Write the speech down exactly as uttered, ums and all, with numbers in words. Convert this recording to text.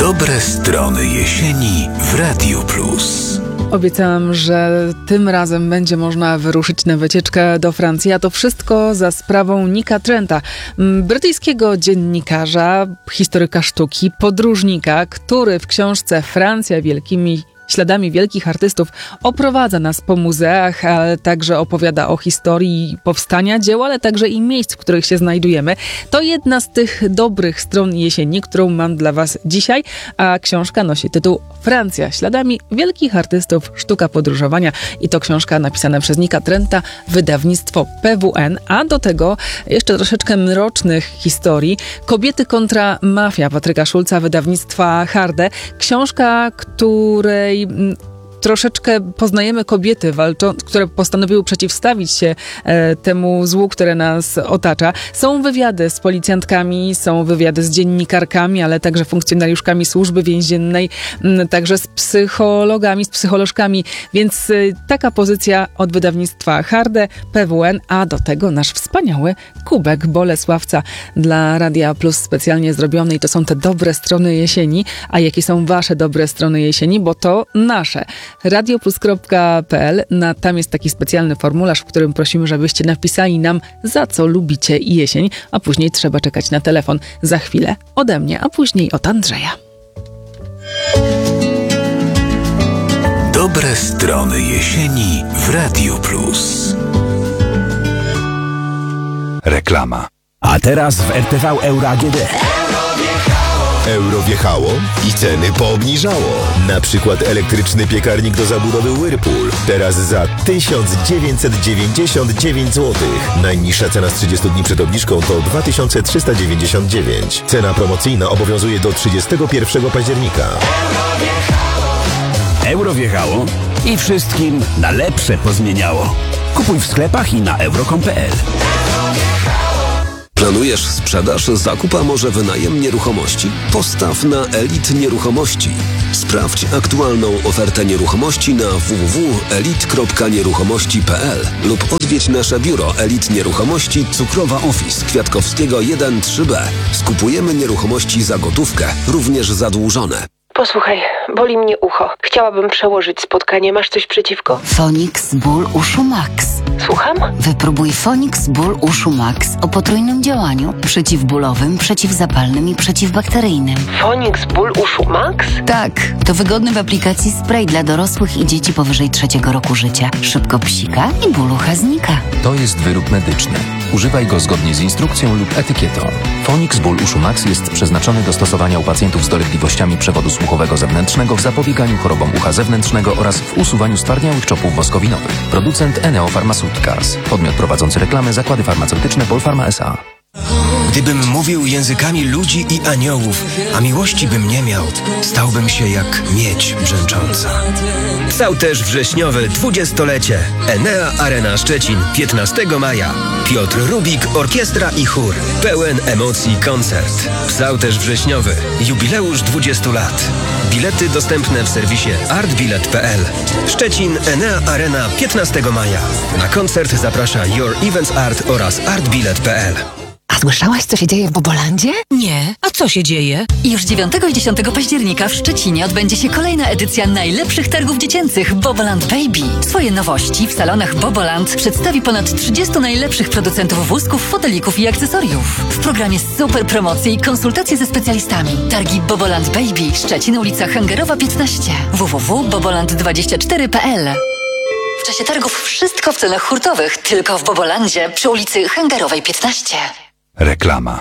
Dobre strony jesieni w Radiu Plus. Obiecałam, że tym razem będzie można wyruszyć na wycieczkę do Francji, a to wszystko za sprawą Nicka Trenta, brytyjskiego dziennikarza, historyka sztuki, podróżnika, który w książce Francja wielkimi śladami wielkich artystów oprowadza nas po muzeach, ale także opowiada o historii powstania dzieł, ale także i miejsc, w których się znajdujemy. To jedna z tych dobrych stron jesieni, którą mam dla Was dzisiaj, a książka nosi tytuł Francja śladami wielkich artystów, sztuka podróżowania i to książka napisana przez Nicka Trenta, wydawnictwo P W N, a do tego jeszcze troszeczkę mrocznych historii. Kobiety kontra mafia Patryka Szulca, wydawnictwa Harde. Książka, której troszeczkę poznajemy kobiety, walczą, które postanowiły przeciwstawić się e, temu złu, które nas otacza. Są wywiady z policjantkami, są wywiady z dziennikarkami, ale także funkcjonariuszkami służby więziennej, m, także z psychologami, z psycholożkami, więc e, taka pozycja od wydawnictwa Harde, P W N, a do tego nasz wspaniały kubek Bolesławca dla Radia Plus specjalnie zrobiony i to są te dobre strony jesieni. A jakie są wasze dobre strony jesieni? Bo to nasze. radioplus kropka p l. Na, tam jest taki specjalny formularz, w którym prosimy, żebyście napisali nam, za co lubicie jesień, a później trzeba czekać na telefon. Za chwilę ode mnie, a później od Andrzeja. Dobre strony jesieni w Radiu Plus. Reklama. A teraz w R T V Euro A G D. Euro wjechało i ceny poobniżało. Na przykład elektryczny piekarnik do zabudowy Whirlpool. Teraz za tysiąc dziewięćset dziewięćdziesiąt dziewięć złotych. Najniższa cena z trzydziestu dni przed obniżką to dwa tysiące trzysta dziewięćdziesiąt dziewięć. Cena promocyjna obowiązuje do trzydziestego pierwszego października. Euro wjechało i wszystkim na lepsze pozmieniało. Kupuj w sklepach i na euro kropka com kropka p l. Planujesz sprzedaż, zakup, a może wynajem nieruchomości? Postaw na Elite Nieruchomości. Sprawdź aktualną ofertę nieruchomości na w w w kropka elite kropka nieruchomości kropka p l lub odwiedź nasze biuro Elite Nieruchomości, Cukrowa Office, Kwiatkowskiego jeden trzy b. Skupujemy nieruchomości za gotówkę, również zadłużone. Posłuchaj, boli mnie ucho. Chciałabym przełożyć spotkanie. Masz coś przeciwko? Fonix Ból Uszu Max. Słucham? Wypróbuj Fonix Ból Uszu Max o potrójnym działaniu przeciwbólowym, przeciwzapalnym i przeciwbakteryjnym. Fonix Ból Uszu Max? Tak, to wygodny w aplikacji spray dla dorosłych i dzieci powyżej trzeciego roku życia. Szybko psika i ból ucha znika. To jest wyrób medyczny. Używaj go zgodnie z instrukcją lub etykietą. Fonix Ból Uszu Max jest przeznaczony do stosowania u pacjentów z dolegliwościami przewodu słuchowego zewnętrznego w zapobieganiu chorobom ucha zewnętrznego oraz w usuwaniu stwardniałych czopów woskowinowych. Producent Eneo Pharmaceuticals. Podmiot prowadzący reklamę Zakłady Farmaceutyczne Polpharma S A. Gdybym mówił językami ludzi i aniołów, a miłości bym nie miał, stałbym się jak miedź brzęcząca. Psałterz wrześniowy, dwudziestolecie. Enea Arena Szczecin, piętnastego maja. Piotr Rubik, orkiestra i chór. Pełen emocji koncert. Psałterz wrześniowy, jubileusz dwudziestu lat. Bilety dostępne w serwisie artbilet kropka p l. Szczecin, Enea Arena, piętnastego maja. Na koncert zaprasza Your Events Art oraz artbilet kropka p l. A słyszałaś, co się dzieje w Bobolandzie? Nie. A co się dzieje? Już dziewiątego i dziesiątego października w Szczecinie odbędzie się kolejna edycja najlepszych targów dziecięcych Boboland Baby. Swoje nowości w salonach Boboland przedstawi ponad trzydziestu najlepszych producentów wózków, fotelików i akcesoriów. W programie super promocje i konsultacje ze specjalistami. Targi Boboland Baby, Szczecin, ulica Hangerowa piętnaście. w w w kropka boboland dwadzieścia cztery kropka p l. W czasie targów wszystko w cenach hurtowych, tylko w Bobolandzie przy ulicy Hangerowej piętnaście. Reklama.